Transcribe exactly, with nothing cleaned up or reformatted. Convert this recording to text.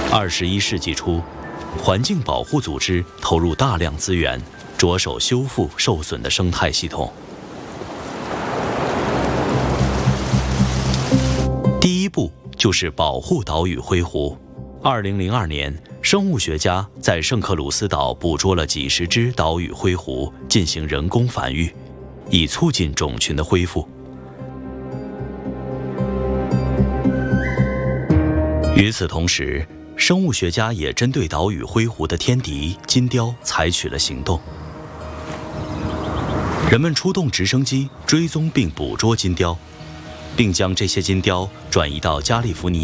二十一世纪初，环境保护组织投入大量资源，着手修复受损的生态系统。第一步就是保护岛屿灰狐。二零零二年，生物学家在圣克鲁斯岛捕捉了几十只岛屿灰狐，进行人工繁育，以促进种群的恢复。与此同时，生物学家也针对岛屿灰狐的天敌金雕采取了行动。人们出动直升机追踪并捕捉金雕，并将这些金雕转移到加利福尼亚